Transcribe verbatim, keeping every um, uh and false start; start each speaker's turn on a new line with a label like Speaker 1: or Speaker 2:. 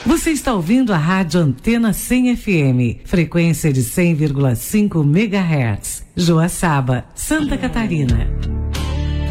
Speaker 1: Você está ouvindo a Rádio Antena cem F M, frequência de cem vírgula cinco megahertz, Joaçaba, Santa Catarina.